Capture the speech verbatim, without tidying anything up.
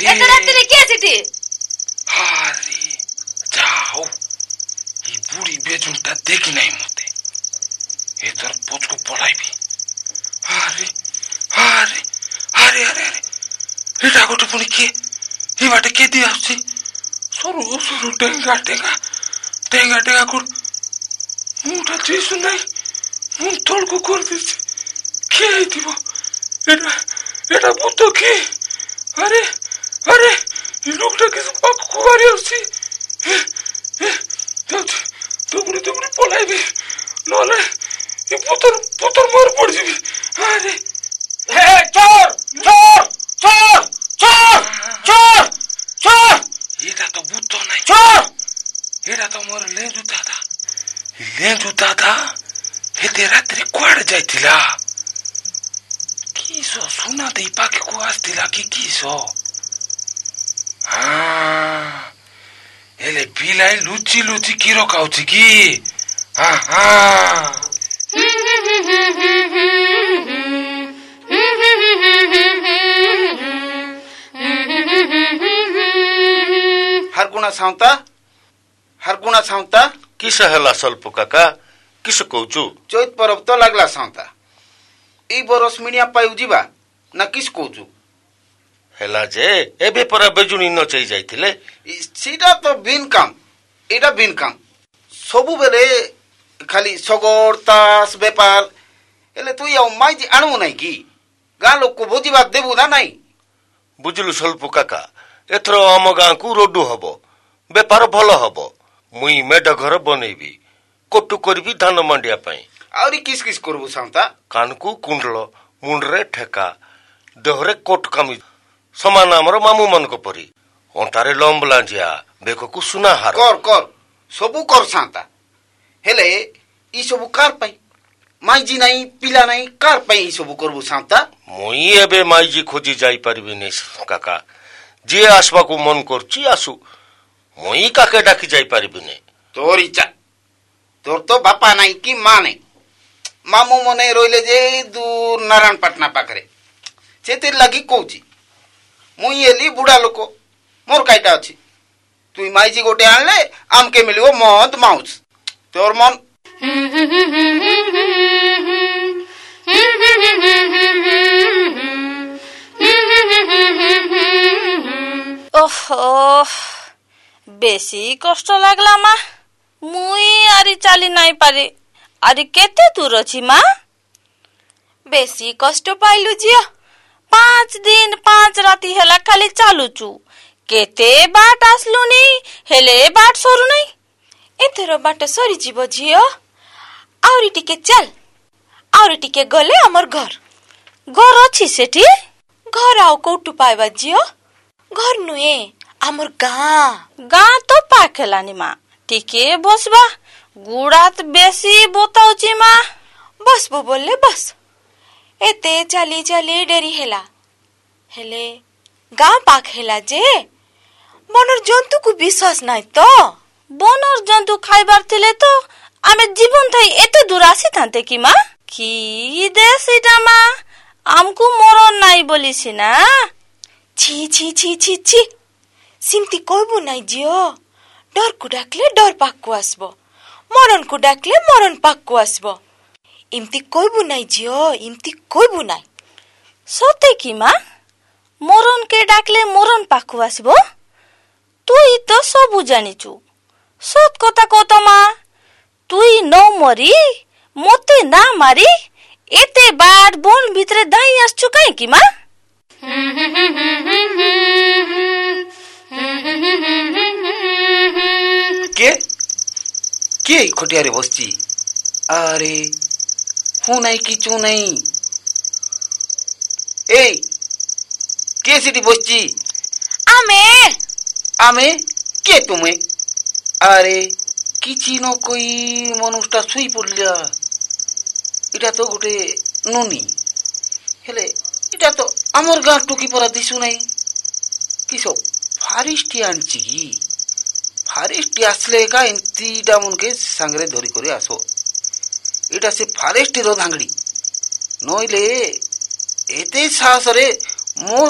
एते राती रे के सिटी अरे जाओ ई बुढ़ी बेजुनटा देखि नहीं मते एतर पोचको पलाइबी अरे अरे अरे अरे अरे एटा गोटे पुनी के ई बाटे के दी आसी सरू सरू टेंगा टेंगा टेंगा टेंगा को मुटा दिसु नहीं मुन तोल को कर दिस के आइतिबो एटा एटा भूत के अरे अरे ई लोकटा के पाक को आरी आसी तो तो बुढ़ी तो बुढ़ी पलाइबी नले ई पुतर पुतर मर पड़ जीबी अरे हे चोर चोर चोर चोर चोर चोर एटा तो भूत नहीं चोर एटा तो मोर लेंजु दादा लेंजु दादा एते रात्रि कुआड़ जाइतिला किसो सुना देई पाके को आस्तिला कि किसो हाँ एले पिलाई लुची लुची किरो खाउछि कि हाँ हाँ हरगुणा साउता हरगुणा साउता किस हला स्वल्प काका किस कहूचु चैत परब तो लागला साउता ई बरस मिनिया पायु जीवा ना किस कहूचु हेला जे एबे परा बेजुनी न चई जाइतिले सीटा तो बिन काम एटा बिन काम सबु बेले खाली सगोर तास व्यापार एले तू या माई जी आणु नाही की गा लोक को भोजीबा देबु ना नाही बुझलु स्वल्प काका एथरो आम गाँ को रोडू हबो बेपार भलो हबो मुई मेढ घर बनेबी कोटु करबी धान मंडिया पई आउरी किस किस करबु साउता कानकु कुंडल मुंडरे ठेका देहरे कोट कामी समान हमर मामू मन को परी ओंटारे लंबलांजिया बेको सुना हार कर कर सबु कर साता हेले ई सबु कार पई माई जी नाही पिला नाही कार पई ई सबु करबु साता मुई एबे माई जी खोजी जाई परबी नै काका जे आसबा को मन करची आसु मुई काके डाकी जाई परबी नै तोर इच्छा तोर तो बापा नाही की मां नाही मामू मने रोइले जे दूर नारायण पटना पाखरे सेते लगी कोची मुई एली बुढ़ा लोक मोर काईटा अछि तुई माई जी गोटे आनले आम के मिलियो मद माउस तोर मन ओहो बेसी कष्ट लागला मा मुई आरी चाली नाही पारे आरी केते दूर अछि मा बेसी कष्ट पाइलु जिया पांच दिन पांच राती हेला खाली चालुचु केते बाट आसलु नी हेले बाट सरू नहीं एथरो बाट सरी जीव झियो आउरी टिके चल आउरी टिके गले हमर घर घर अछि सेठी घर आउ कोटु पाइबा झियो घर नुए हमर गां गां तो पाखेलानी मा टिके बसबा गुड़ात बेसी बोताउची मा बसबो बोलले बस एते चली चली डेरी हेला हेले गाँ पाख हेला जे बनर जंतु को विश्वास नाही तो बनर जंतु खाइबार थिले तो आमे जीवन थाई एते दूर आसी थांते कि मा की देश इटा मा आमको मरण नाही बोलिसी ना छी छी छी छी छी सिमती कोइबु नाही जियो डर को डाकले डर पाक्कु आसबो मरण को डाकले मरण पाक्कु आसबो इमती कोइबु नाही जियो इमती कोइबु नाही सते कि मा मरण के डाकले मरण पाखु आसबो तुई तो सबु जानिचु सत कथा कत मा तुई न मरी मते ना मारी एते बाड बोन भितरे दाई आसछु काई कि मा के के खोटिया रे बसची अरे हूं नहीं कि चू नहीं ए के सिटी बसची आमे आमे के तुम्हें अरे किछि न कोई मनुष्टा सुई पड़लिया इटा तो गोटे नुनी हेले इटा तो आमर गाँ टुकी परा दिसु नहीं किसो फारिस्टी आनची की फारिस्टी आसले का इंतीटा मुनके सांगरे धरी करे आसो इटा से फारेस्टी रो भांगड़ी नइले एते साहस रे मोर